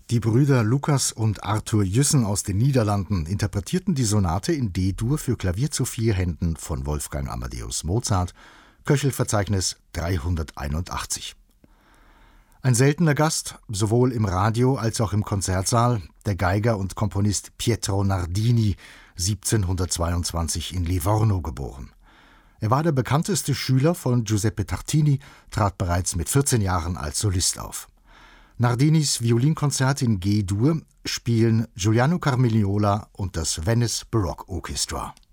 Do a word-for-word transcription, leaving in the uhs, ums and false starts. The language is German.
Die Brüder Lukas und Arthur Jüssen aus den Niederlanden interpretierten die Sonate in D-Dur für Klavier zu vier Händen von Wolfgang Amadeus Mozart, Köchelverzeichnis dreihunderteinundachtzig. Ein seltener Gast, sowohl im Radio als auch im Konzertsaal, der Geiger und Komponist Pietro Nardini, siebzehnhundertzweiundzwanzig in Livorno geboren. Er war der bekannteste Schüler von Giuseppe Tartini, trat bereits mit vierzehn Jahren als Solist auf. Nardinis Violinkonzert in G-Dur spielen Giuliano Carmignola und das Venice Baroque Orchestra.